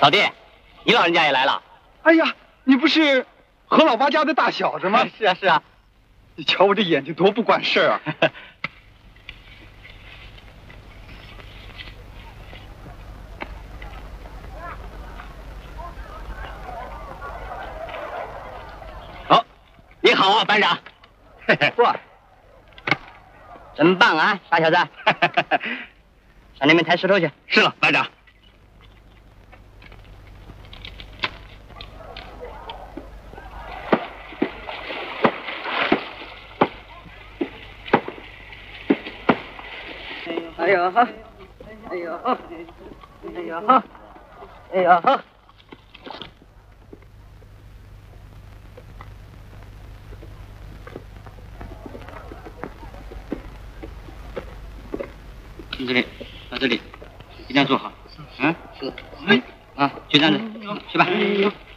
老弟，你老人家也来了？ 哎呀，你不是何老八家的大小子吗？ 是啊，是啊。 你瞧我这眼睛多不管事啊！ 哦，你好啊，班长。 嚯，真棒啊，傻小子！上那边抬石头去。 是了，班长。 哎呦好，哎呦好，哎呦好，哎呦好。 从这里到这里，一定要做好。嗯，是。啊，就这样子，去吧。